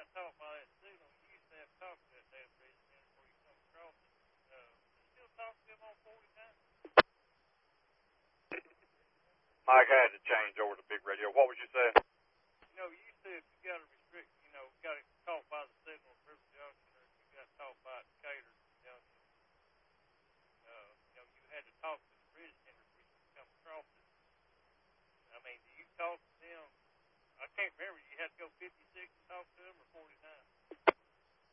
talk by that signal. You used to have to talk to that damn bridge center before you come across it. You still talk to them on 49? Mike, I had to change over to big radio. What was you saying? You used to, if you got to restrict, got to talk by the signal at River Junction, or if you got to talk by Decatur Junction, you had to talk to the bridge center before you could come across it. I mean, do you talk to them? I can't remember. You had to go 56 and talk to them, or 49?